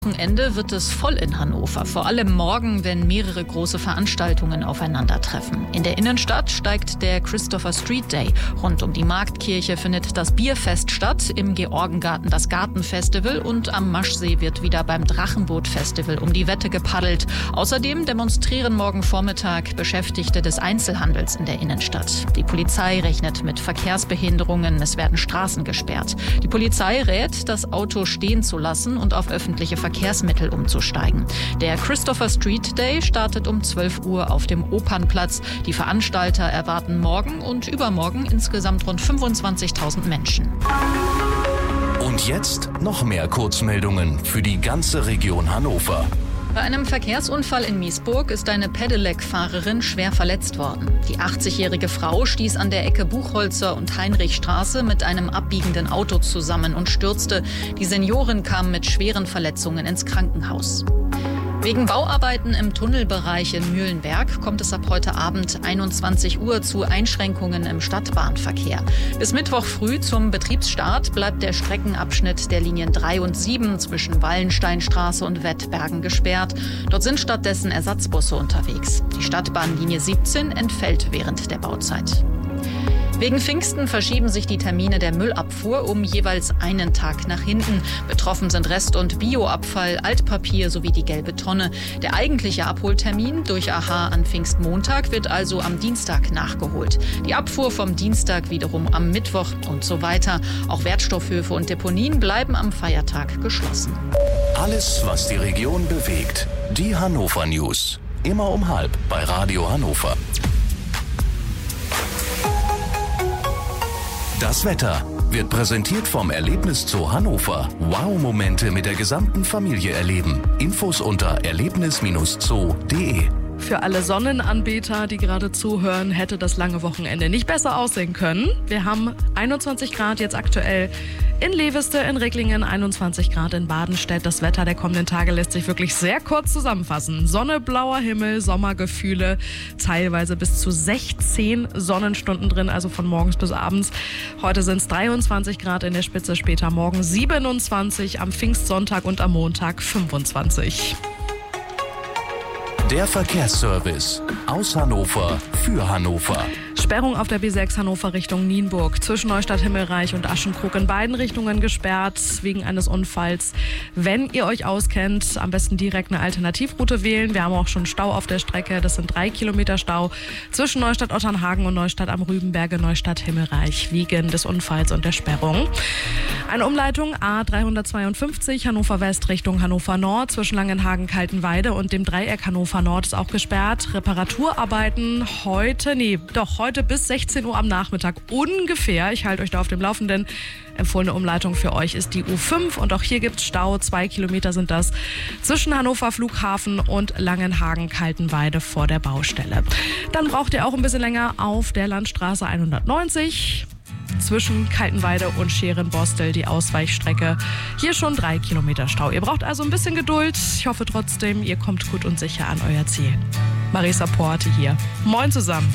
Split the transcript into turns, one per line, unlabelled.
Wochenende wird es voll in Hannover, vor allem morgen, wenn mehrere große Veranstaltungen aufeinandertreffen. In der Innenstadt steigt der Christopher Street Day. Rund um die Marktkirche findet das Bierfest statt, im Georgengarten das Gartenfestival und am Maschsee wird wieder beim Drachenboot-Festival um die Wette gepaddelt. Außerdem demonstrieren morgen Vormittag Beschäftigte des Einzelhandels in der Innenstadt. Die Polizei rechnet mit Verkehrsbehinderungen, es werden Straßen gesperrt. Die Polizei rät, das Auto stehen zu lassen und auf öffentliche Verkehrsmittel umzusteigen. Der Christopher Street Day startet um 12 Uhr auf dem Opernplatz. Die Veranstalter erwarten morgen und übermorgen insgesamt rund 25.000 Menschen.
Und jetzt noch mehr Kurzmeldungen für die ganze Region Hannover.
Bei einem Verkehrsunfall in Miesburg ist eine Pedelec-Fahrerin schwer verletzt worden. Die 80-jährige Frau stieß an der Ecke Buchholzer und Heinrichstraße mit einem abbiegenden Auto zusammen und stürzte. Die Seniorin kam mit schweren Verletzungen ins Krankenhaus. Wegen Bauarbeiten im Tunnelbereich in Mühlenberg kommt es ab heute Abend 21 Uhr zu Einschränkungen im Stadtbahnverkehr. Bis Mittwoch früh zum Betriebsstart bleibt der Streckenabschnitt der Linien 3 und 7 zwischen Wallensteinstraße und Wettbergen gesperrt. Dort sind stattdessen Ersatzbusse unterwegs. Die Stadtbahnlinie 17 entfällt während der Bauzeit. Wegen Pfingsten verschieben sich die Termine der Müllabfuhr um jeweils einen Tag nach hinten. Betroffen sind Rest- und Bioabfall, Altpapier sowie die gelbe Tonne. Der eigentliche Abholtermin durch AHA an Pfingstmontag wird also am Dienstag nachgeholt. Die Abfuhr vom Dienstag wiederum am Mittwoch und so weiter. Auch Wertstoffhöfe und Deponien bleiben am Feiertag geschlossen.
Alles, was die Region bewegt. Die Hannover News. Immer um 12:30 bei Radio Hannover. Das Wetter wird präsentiert vom Erlebniszoo Hannover. Wow-Momente mit der gesamten Familie erleben. Infos unter erlebnis-zoo.de.
Für alle Sonnenanbeter, die gerade zuhören, hätte das lange Wochenende nicht besser aussehen können. Wir haben 21 Grad jetzt aktuell in Leveste, in Ricklingen, 21 Grad in Badenstedt. Das Wetter der kommenden Tage lässt sich wirklich sehr kurz zusammenfassen. Sonne, blauer Himmel, Sommergefühle, teilweise bis zu 16 Sonnenstunden drin, also von morgens bis abends. Heute sind es 23 Grad in der Spitze, später morgen 27, am Pfingstsonntag und am Montag 25.
Der Verkehrsservice aus Hannover für Hannover.
Sperrung auf der B6 Hannover Richtung Nienburg. Zwischen Neustadt-Himmelreich und Aschenkrug in beiden Richtungen gesperrt wegen eines Unfalls. Wenn ihr euch auskennt, am besten direkt eine Alternativroute wählen. Wir haben auch schon Stau auf der Strecke. Das sind 3 Kilometer Stau zwischen Neustadt-Otternhagen und Neustadt am Rübenberge, Neustadt-Himmelreich wegen des Unfalls und der Sperrung. Eine Umleitung A352 Hannover West Richtung Hannover Nord zwischen Langenhagen-Kaltenweide und dem Dreieck Hannover Nord ist auch gesperrt. Reparaturarbeiten heute bis 16 Uhr am Nachmittag ungefähr. Ich halte euch da auf dem Laufenden. Empfohlene Umleitung für euch ist die U5 und auch hier gibt es Stau. 2 Kilometer sind das zwischen Hannover Flughafen und Langenhagen-Kaltenweide vor der Baustelle. Dann braucht ihr auch ein bisschen länger auf der Landstraße 190 zwischen Kaltenweide und Scheren-Bostel die Ausweichstrecke. Hier schon 3 Kilometer Stau. Ihr braucht also ein bisschen Geduld. Ich hoffe trotzdem, ihr kommt gut und sicher an euer Ziel. Marisa Porte hier. Moin zusammen.